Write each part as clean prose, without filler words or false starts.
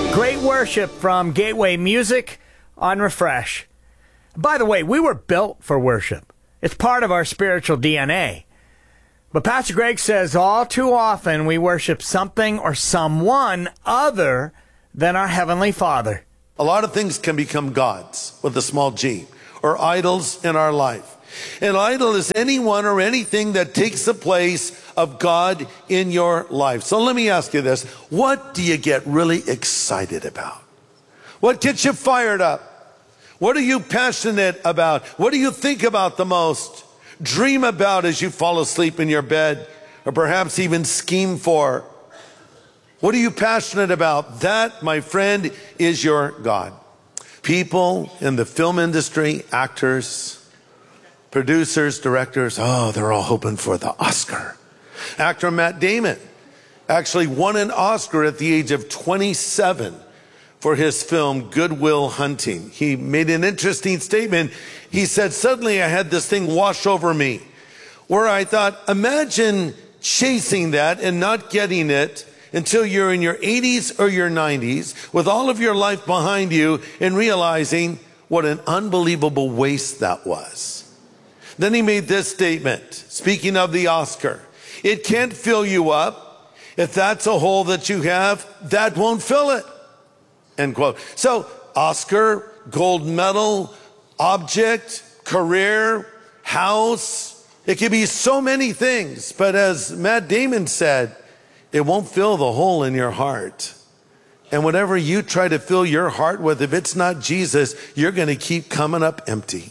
Great worship from Gateway Music on Refresh. By the way, we were built for worship. It's part of our spiritual DNA. But Pastor Greg says all too often we worship something or someone other than our Heavenly Father. A lot of things can become gods with a small g, or idols in our life. An idol is anyone or anything that takes the place of God in your life. So let me ask you this. What do you get really excited about? What gets you fired up? What are you passionate about? What do you think about the most? Dream about as you fall asleep in your bed, or perhaps even scheme for? What are you passionate about? That, my friend, is your God. People in the film industry, actors, producers, directors, they're all hoping for the Oscar. Actor Matt Damon actually won an Oscar at the age of 27 for his film Good Will Hunting. He made an interesting statement. He said, suddenly I had this thing wash over me where I thought, imagine chasing that and not getting it until you're in your 80s or your 90s with all of your life behind you and realizing what an unbelievable waste that was. Then he made this statement, speaking of the Oscar. It can't fill you up. If that's a hole that you have, that won't fill it. End quote. So Oscar, gold medal, object, career, house. It could be so many things. But as Matt Damon said, it won't fill the hole in your heart. And whatever you try to fill your heart with, if it's not Jesus, you're going to keep coming up empty.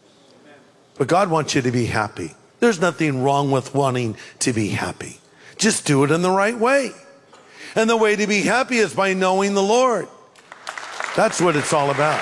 But God wants you to be happy. There's nothing wrong with wanting to be happy. Just do it in the right way. And the way to be happy is by knowing the Lord. That's what it's all about.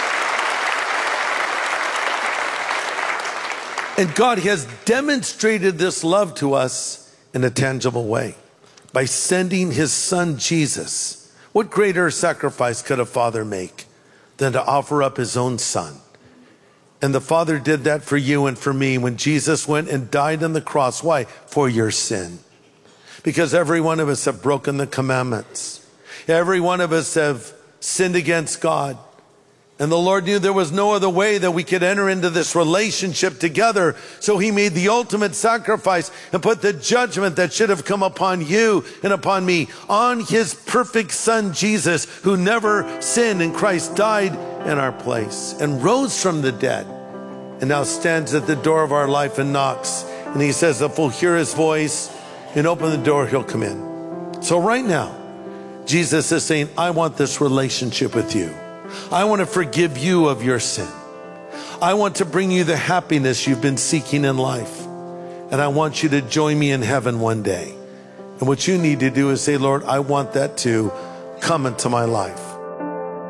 And God has demonstrated this love to us in a tangible way by sending his son Jesus. What greater sacrifice could a father make than to offer up his own son? And the Father did that for you and for me when Jesus went and died on the cross. Why? For your sin. Because every one of us have broken the commandments. Every one of us have sinned against God. And the Lord knew there was no other way that we could enter into this relationship together. So he made the ultimate sacrifice and put the judgment that should have come upon you and upon me on his perfect son, Jesus, who never sinned, and Christ died in our place and rose from the dead and now stands at the door of our life and knocks. And he says, if we'll hear his voice and open the door, he'll come in. So right now, Jesus is saying, I want this relationship with you. I want to forgive you of your sin. I want to bring you the happiness you've been seeking in life. And I want you to join me in heaven one day. And what you need to do is say, Lord, I want that to come into my life.